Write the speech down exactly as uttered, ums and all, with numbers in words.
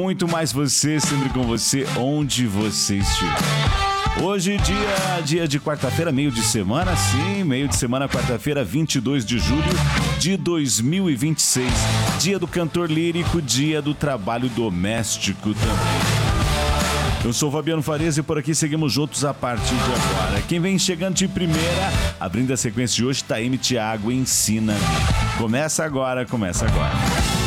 muito mais você, sempre com você, onde você estiver. Hoje, dia, dia de quarta-feira, meio de semana, sim, meio de semana, quarta-feira, vinte e dois de julho de dois mil e vinte e seis. Dia do cantor lírico, dia do trabalho doméstico também. Eu sou o Fabiano Farias e por aqui seguimos juntos a partir de agora. Quem vem chegando de primeira, abrindo a sequência de hoje, Taime Thiago, Ensina-me. Começa agora, começa agora.